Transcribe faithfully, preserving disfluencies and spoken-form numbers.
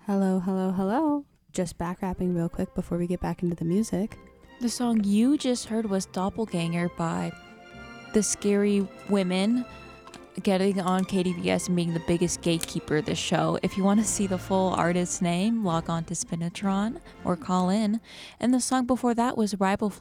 Hello, hello, hello. Just back rapping real quick before we get back into the music. The song you just heard was Doppelganger by the Scary Women, getting on K D V S and being the biggest gatekeeper of this show. If you want to see the full artist's name, log on to Spinatron or call in. And the song before that was Rival